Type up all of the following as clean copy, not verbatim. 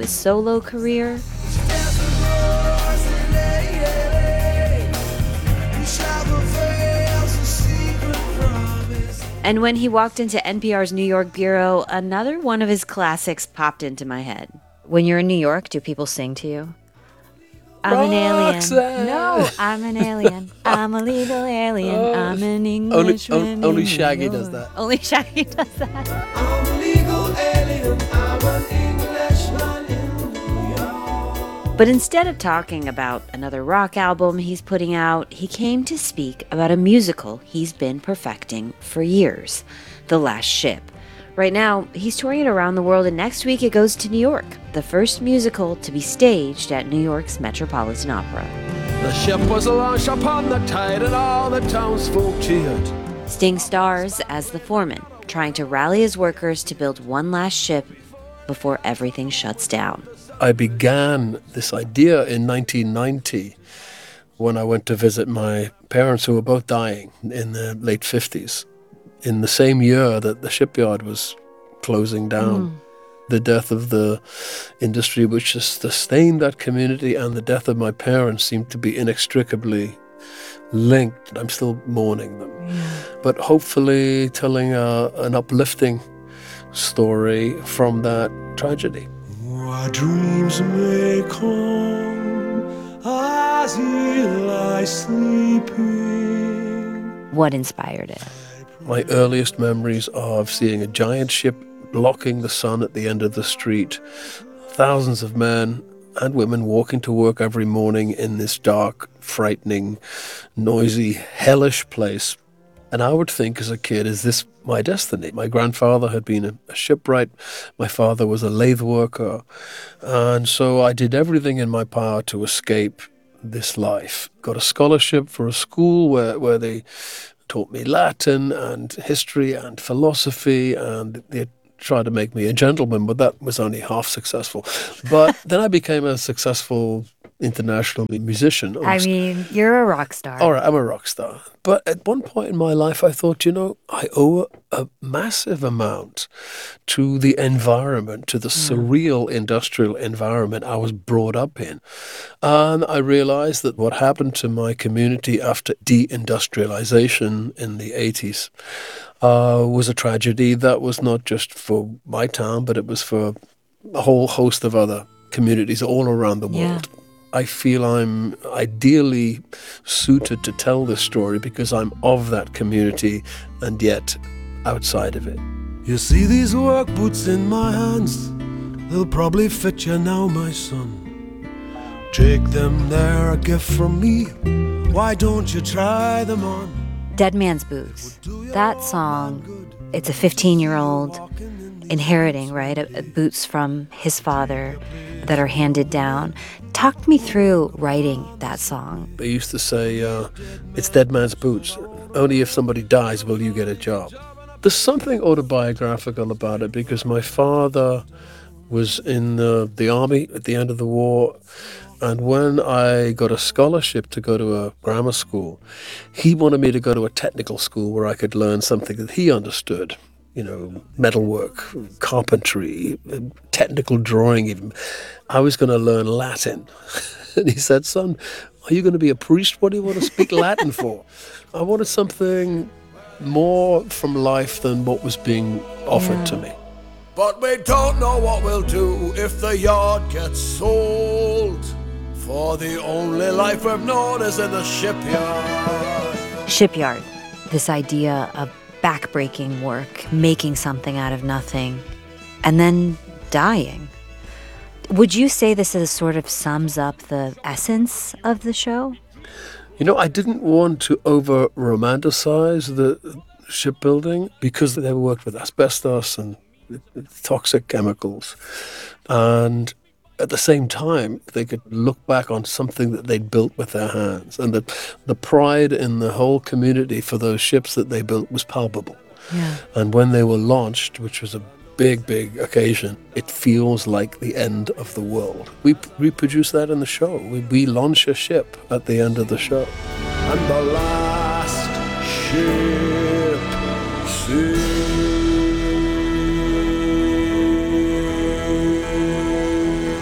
his solo career. And when he walked into NPR's New York bureau, another one of his classics popped into my head. When you're in New York, do people sing to you? I'm an alien. No, I'm an alien. I'm a legal alien. I'm an Englishman. Only Shaggy does that. Only Shaggy does that. I'm a legal alien. I'm an Englishman in New York. But instead of talking about another rock album he's putting out, he came to speak about a musical he's been perfecting for years, The Last Ship. Right now, he's touring it around the world, and next week it goes to New York, the first musical to be staged at New York's Metropolitan Opera. The ship was launched upon the tide, and all the townsfolk cheered. Sting stars as the foreman, trying to rally his workers to build one last ship before everything shuts down. I began this idea in 1990 when I went to visit my parents, who were both dying in their late 50s. In the same year that the shipyard was closing down, the death of the industry which has sustained that community and the death of my parents seemed to be inextricably linked. I'm still mourning them. But hopefully telling an uplifting story from that tragedy. Our dreams may come as he lies sleeping. What inspired it? My earliest memories of seeing a giant ship blocking the sun at the end of the street. Thousands of men and women walking to work every morning in this dark, frightening, noisy, hellish place. And I would think as a kid, is this my destiny? My grandfather had been a shipwright. My father was a lathe worker. And so I did everything in my power to escape this life. Got a scholarship for a school where they taught me Latin and history and philosophy, and they tried to make me a gentleman, but that was only half successful. But then I became a successful international musician. I mean, you're a rock star. All right, I'm a rock star. But at one point in my life, I thought, I owe a massive amount to the environment, to the surreal industrial environment I was brought up in. And I realized that what happened to my community after deindustrialization in the 80s was a tragedy that was not just for my town, but it was for a whole host of other communities all around the world. Yeah. I feel I'm ideally suited to tell this story because I'm of that community and yet outside of it. You see these work boots in my hands? They'll probably fit you now, my son. Take them, they're a gift from me. Why don't you try them on? Dead Man's Boots. That song, it's a 15-year-old inheriting, right, boots from his father that are handed down. Talk me through writing that song. They used to say, it's dead man's boots. Only if somebody dies will you get a job. There's something autobiographical about it because my father was in the army at the end of the war. And when I got a scholarship to go to a grammar school, he wanted me to go to a technical school where I could learn something that he understood. Metalwork, carpentry, technical drawing even. I was going to learn Latin. And he said, son, are you going to be a priest? What do you want to speak Latin for? I wanted something more from life than what was being offered to me. But we don't know what we'll do if the yard gets sold. For the only life we've known is in the shipyard. Shipyard, this idea of backbreaking work, making something out of nothing, and then dying. Would you say this is sort of sums up the essence of the show? I didn't want to over-romanticize the shipbuilding because they worked with asbestos and toxic chemicals. And at the same time, they could look back on something that they'd built with their hands. And the pride in the whole community for those ships that they built was palpable. Yeah. And when they were launched, which was a big, big occasion, it feels like the end of the world. We reproduce that in the show. We launch a ship at the end of the show. And the last ship sailed.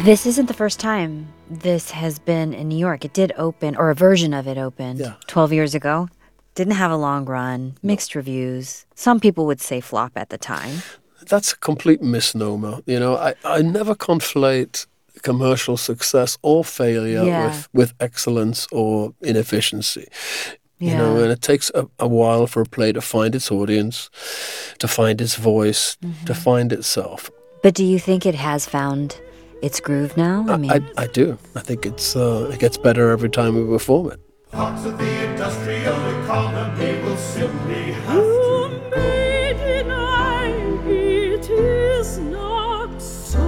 This isn't the first time this has been in New York. It did open, or a version of it opened, 12 years ago. Didn't have a long run, mixed reviews. Some people would say flop at the time. That's a complete misnomer. You know, I never conflate commercial success or failure with excellence or inefficiency. You know, and it takes a while for a play to find its audience, to find its voice, to find itself. But do you think it has found its groove now? I do. I think it gets better every time we perform it. Parts of the industrial economy will simply have to go. It is not so.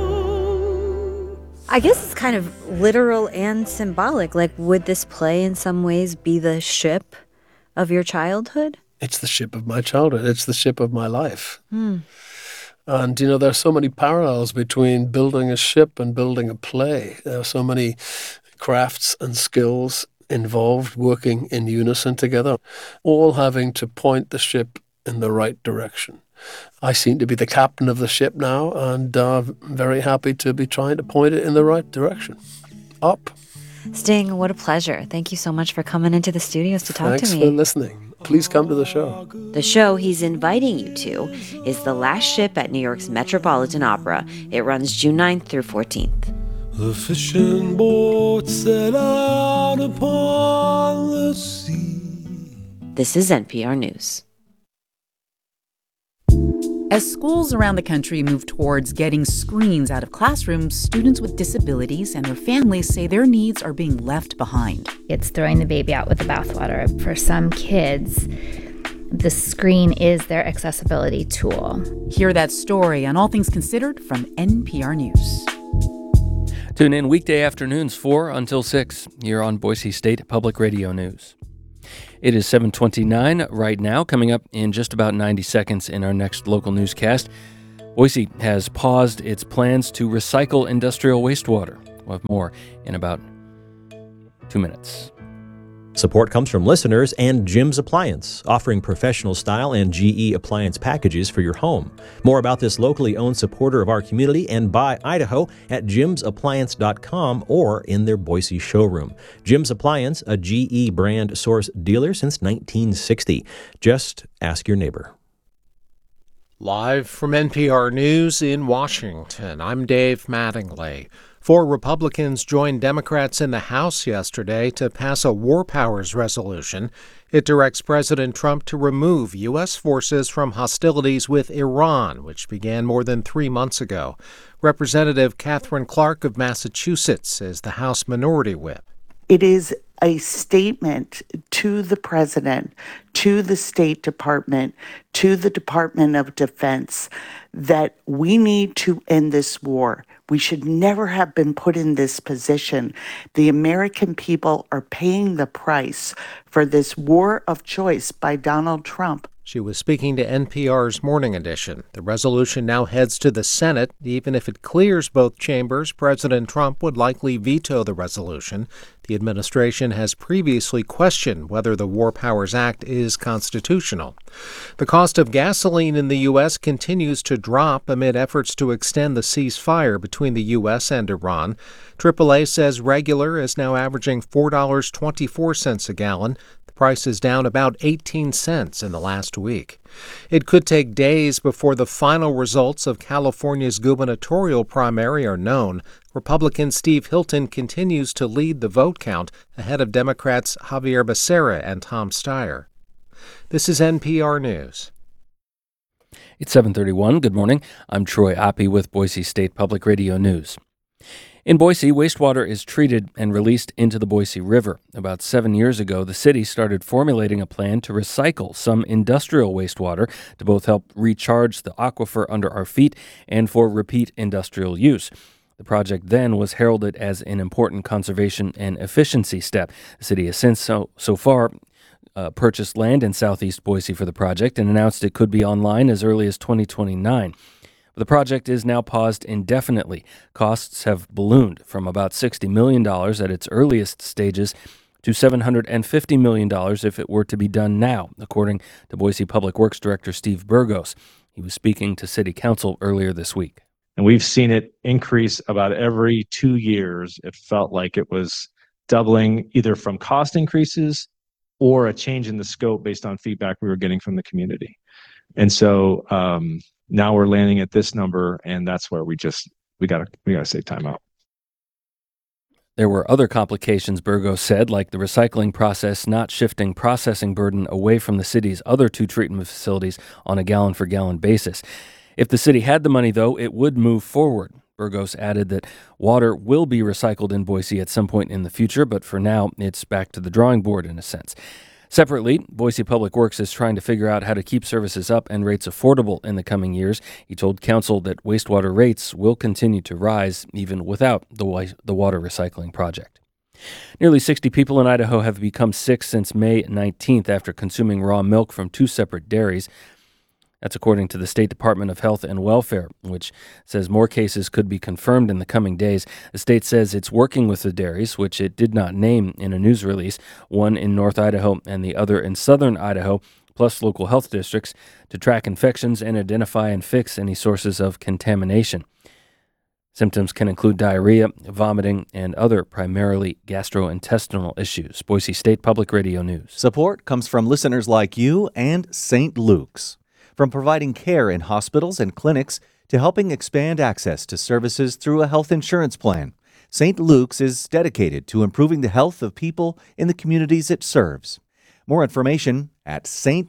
I guess it's kind of literal and symbolic. Like, would this play in some ways be the ship of your childhood? It's the ship of my childhood. It's the ship of my life. And, you know, there are so many parallels between building a ship and building a play. There are so many crafts and skills involved working in unison together, all having to point the ship in the right direction. I seem to be the captain of the ship now, and very happy to be trying to point it in the right direction. Up. Sting, what a pleasure. Thank you so much for coming into the studios to talk to me. Thanks for listening. Please come to the show. The show he's inviting you to is The Last Ship at New York's Metropolitan Opera. It runs June 9th through 14th. The fishing boat set out upon the sea. This is NPR News. As schools around the country move towards getting screens out of classrooms, students with disabilities and their families say their needs are being left behind. It's throwing the baby out with the bathwater. For some kids, the screen is their accessibility tool. Hear that story on All Things Considered from NPR News. Tune in weekday afternoons 4 until 6 here on Boise State Public Radio News. It is 7:29 right now, coming up in just about 90 seconds in our next local newscast. Boise has paused its plans to recycle industrial wastewater. We'll have more in about 2 minutes. Support comes from listeners and Jim's Appliance, offering professional style and GE appliance packages for your home. More about this locally owned supporter of our community and by Idaho at jimsappliance.com or in their Boise showroom. Jim's Appliance, a GE brand source dealer since 1960. Just ask your neighbor. Live from NPR News in Washington, I'm Dave Mattingly. 4 Republicans joined Democrats in the House yesterday to pass a war powers resolution. It directs President Trump to remove U.S. forces from hostilities with Iran, which began more than 3 months ago. Representative Catherine Clark of Massachusetts is the House Minority Whip. It is a statement to the president, to the State Department, to the Department of Defense that we need to end this war. We should never have been put in this position. The American people are paying the price for this war of choice by Donald Trump. She was speaking to NPR's Morning Edition. The resolution now heads to the Senate. Even if it clears both chambers, President Trump would likely veto the resolution. The administration has previously questioned whether the War Powers Act is constitutional. The cost of gasoline in the U.S. continues to drop amid efforts to extend the ceasefire between the U.S. and Iran. AAA says regular is now averaging $4.24 a gallon. Price is down about 18 cents in the last week. It could take days before the final results of California's gubernatorial primary are known. Republican Steve Hilton continues to lead the vote count ahead of Democrats Javier Becerra and Tom Steyer. This is NPR News. It's 7:31. Good morning. I'm Troy Oppie with Boise State Public Radio News. In Boise, wastewater is treated and released into the Boise River. About 7 years ago, the city started formulating a plan to recycle some industrial wastewater to both help recharge the aquifer under our feet and for repeat industrial use. The project then was heralded as an important conservation and efficiency step. The city has since so far purchased land in southeast Boise for the project and announced it could be online as early as 2029. The project is now paused indefinitely. Costs have ballooned from about $60 million at its earliest stages to $750 million if it were to be done now, according to Boise Public Works Director Steve Burgos. He was speaking to City Council earlier this week. And we've seen it increase about every 2 years. It felt like it was doubling either from cost increases or a change in the scope based on feedback we were getting from the community. And so now we're landing at this number, and that's where we gotta say timeout. There were other complications, Burgos said, like the recycling process not shifting processing burden away from the city's other 2 treatment facilities on a gallon-for-gallon basis. If the city had the money, though, it would move forward. Burgos added that water will be recycled in Boise at some point in the future, but for now, it's back to the drawing board in a sense. Separately, Boise Public Works is trying to figure out how to keep services up and rates affordable in the coming years. He told council that wastewater rates will continue to rise even without the water recycling project. Nearly 60 people in Idaho have become sick since May 19th after consuming raw milk from 2 separate dairies. That's according to the State Department of Health and Welfare, which says more cases could be confirmed in the coming days. The state says it's working with the dairies, which it did not name in a news release, one in North Idaho and the other in southern Idaho, plus local health districts, to track infections and identify and fix any sources of contamination. Symptoms can include diarrhea, vomiting, and other primarily gastrointestinal issues. Boise State Public Radio News. Support comes from listeners like you and St. Luke's. From providing care in hospitals and clinics to helping expand access to services through a health insurance plan, St. Luke's is dedicated to improving the health of people in the communities it serves. More information at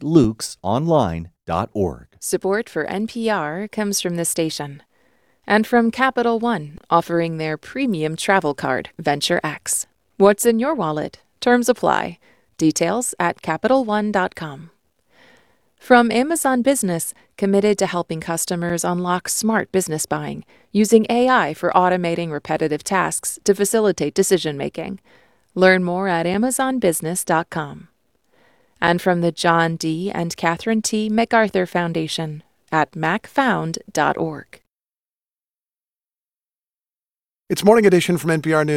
stlukesonline.org. Support for NPR comes from the station and from Capital One, offering their premium travel card, Venture X. What's in your wallet? Terms apply. Details at CapitalOne.com. From Amazon Business, committed to helping customers unlock smart business buying, using AI for automating repetitive tasks to facilitate decision-making. Learn more at AmazonBusiness.com. And from the John D. and Catherine T. MacArthur Foundation at macfound.org. It's Morning Edition from NPR News.